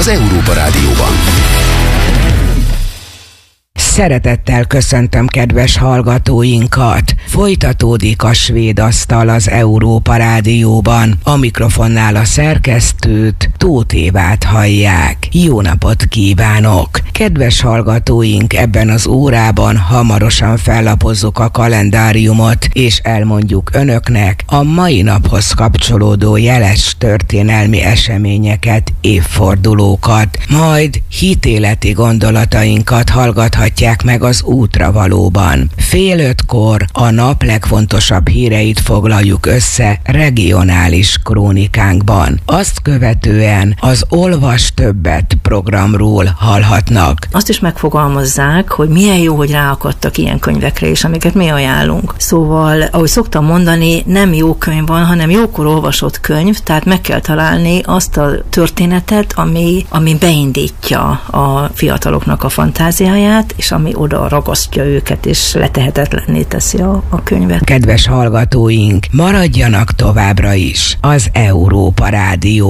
az Európa Rádióban. Szeretettel köszöntöm kedves hallgatóinkat! Folytatódik a Svéd Asztal az Európa Rádióban. A mikrofonnál a szerkesztőt, Tóth Évát hallják. Jó napot kívánok! Kedves hallgatóink, ebben az órában hamarosan fellapozzuk a kalendáriumot, és elmondjuk önöknek a mai naphoz kapcsolódó jeles történelmi eseményeket, évfordulókat, majd hitéleti gondolatainkat hallgathatják meg az útravalóban. 4:30-kor a nap legfontosabb híreit foglaljuk össze regionális krónikánkban. Azt követően az Olvas többet programról hallhatnak. Azt is megfogalmazzák, hogy milyen jó, hogy ráakadtak ilyen könyvekre is, amiket mi ajánlunk. Szóval, ahogy szoktam mondani, nem jó könyv van, hanem jókor olvasott könyv, tehát meg kell találni azt a történetet, ami beindítja a fiataloknak a fantáziáját, és ami oda ragasztja őket, és letehetetlenné teszi a könyvet. Kedves hallgatóink, maradjanak továbbra is az Európa Rádióban.